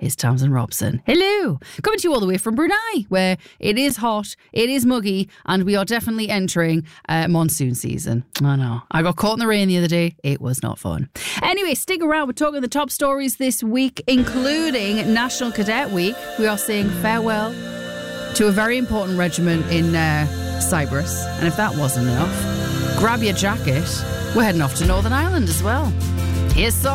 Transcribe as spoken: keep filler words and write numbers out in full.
is Tamsin Robson. Hello. Coming to you all the way from Brunei, where it is hot, it is muggy, and we are definitely entering uh, monsoon season. I know. I got caught in the rain the other day. It was not fun. Anyway, stick around. We're talking the top stories this week, including National Cadet Week. We are saying farewell to a very important regiment in uh, Cyprus. And if that wasn't enough, grab your jacket. We're heading off to Northern Ireland as well. Here's some